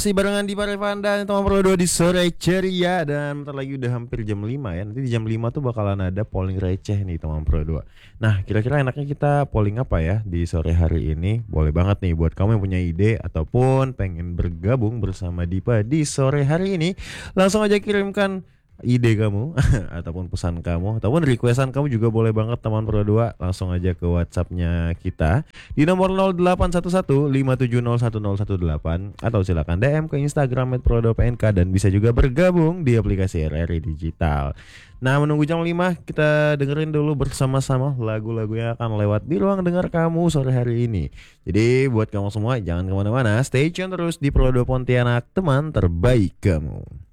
Masih barengan di Parevanda teman Pro 2 di sore ceria. Dan bentar lagi udah hampir jam 5 ya. Nanti di jam 5 tuh bakalan ada polling receh nih teman Pro 2. Nah kira-kira enaknya kita polling apa ya di sore hari ini? Boleh banget nih buat kamu yang punya ide ataupun pengen bergabung bersama Dipa di sore hari ini. Langsung aja kirimkan ide kamu ataupun pesan kamu ataupun requestan kamu juga boleh banget teman Pro 2. Langsung aja ke WhatsAppnya kita di nomor 081157010118 atau silakan DM ke Instagram @pro2pnk dan bisa juga bergabung di aplikasi RRI Digital. Nah, menunggu jam 5 kita dengerin dulu bersama-sama lagu-lagu yang akan lewat di ruang dengar kamu sore hari ini. Jadi buat kamu semua jangan kemana-mana, stay tune terus di Pro 2 Pontianak, teman terbaik kamu.